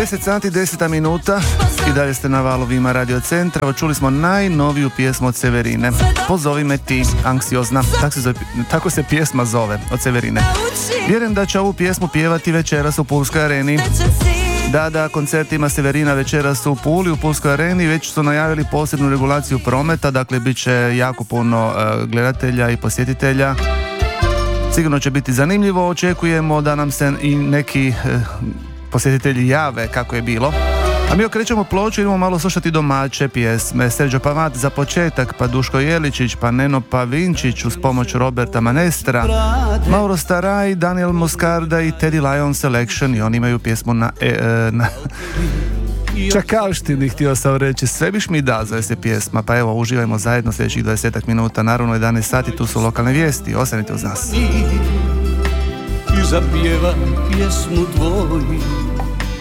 10 sati 10 minuta i dalje ste na valovima Radio Centra. Čuli smo najnoviju pjesmu od Severine, Pozovi me ti, anksiozna, tako se pjesma zove, od Severine. Vjerujem da će ovu pjesmu pjevati večeras u Pulskoj areni. Da, koncert ima Severina večeras u Puli, u Pulskoj areni. Već su najavili posebnu regulaciju prometa, dakle bit će jako puno gledatelja i posjetitelja. Sigurno će biti zanimljivo, očekujemo da nam se i neki posjetitelji jave kako je bilo. A mi okrećemo ploču i idemo malo slušati domaće pjesme. Serđo Pavat za početak, pa Duško Jeličić, pa Neno Pavinčić uz pomoć Roberta Manestra, Mauro Staraj, Daniel Moscarda i Teddy Lion Selection, i oni imaju pjesmu na Čakavštini, htio sam reći. Sve biš mi da, zove se pjesma. Pa evo, uživajmo zajedno sljedećih 20 minuta. Naravno 11 sati, tu su lokalne vijesti. Ostanite uz nas. I zapjevam pjesmu tvoju.